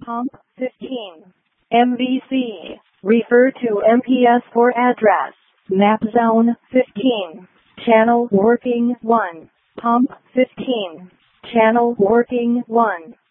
Pump 15. MVC. Refer to MPS for address. Map zone 15. Channel working 1. Pump 15. Channel working 1.